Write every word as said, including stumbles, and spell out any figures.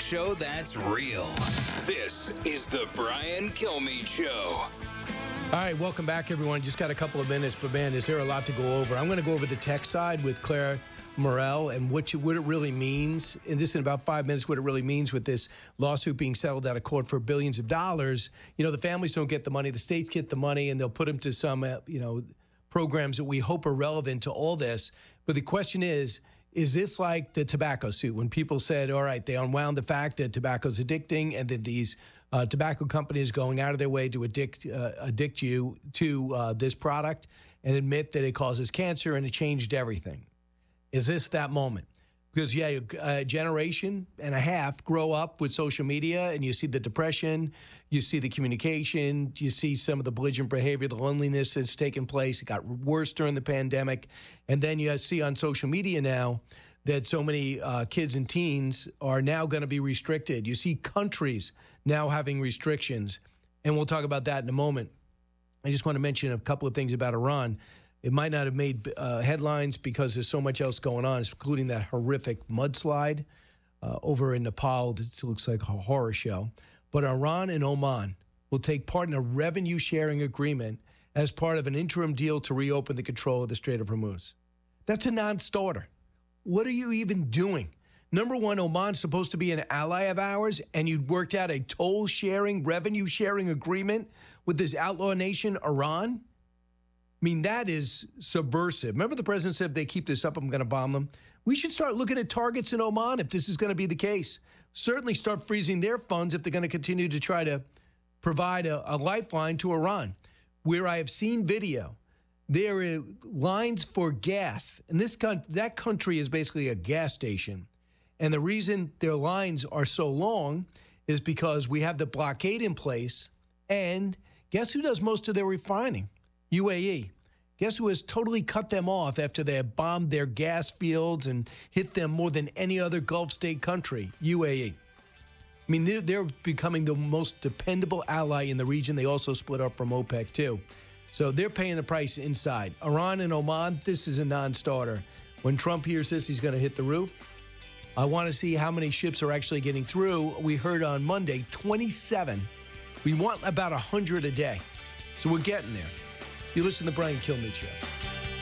show that's real. This is the Brian Kilmeade Show. All right, welcome back, everyone. Just got a couple of minutes, but man, is there a lot to go over. I'm going to go over the tech side with Claire Morel and what, you, what it really means. And this in about five minutes, what it really means with this lawsuit being settled out of court for billions of dollars. You know, the families don't get the money. The states get the money, and they'll put them to some, uh, you know, programs that we hope are relevant to all this. But the question is, is this like the tobacco suit when people said, all right, they unwound the fact that tobacco's addicting and that these Uh, tobacco companies going out of their way to addict uh, addict you to uh, this product and admit that it causes cancer and it changed everything. Is this that moment? Because, yeah, a generation and a half grow up with social media and you see the depression, you see the communication, you see some of the belligerent behavior, the loneliness that's taken place. It got worse during the pandemic. And then you see on social media now that so many uh, kids and teens are now going to be restricted. You see countries now having restrictions, and we'll talk about that in a moment. I just want to mention a couple of things about Iran. It might not have made uh, headlines because there's so much else going on, including that horrific mudslide uh, over in Nepal. This looks like a horror show. But Iran and Oman will take part in a revenue-sharing agreement as part of an interim deal to reopen the control of the Strait of Hormuz. That's a non-starter. What are you even doing? Number one, Oman's supposed to be an ally of ours, and you'd worked out a toll-sharing, revenue-sharing agreement with this outlaw nation, Iran? I mean, that is subversive. Remember the president said, if they keep this up, I'm going to bomb them? We should start looking at targets in Oman if this is going to be the case. Certainly start freezing their funds if they're going to continue to try to provide a, a lifeline to Iran. Where I have seen video, there are lines for gas. And this con- that country is basically a gas station. And the reason their lines are so long is because we have the blockade in place. And guess who does most of their refining? U A E. Guess who has totally cut them off after they have bombed their gas fields and hit them more than any other Gulf state country? U A E. I mean, they're, they're becoming the most dependable ally in the region. They also split up from OPEC, too. So they're paying the price inside. Iran and Oman, this is a non-starter. When Trump hears this, he's going to hit the roof. I want to see how many ships are actually getting through. We heard on Monday, twenty-seven. We want about one hundred a day. So we're getting there. You listen to the Brian Kilmeade Show.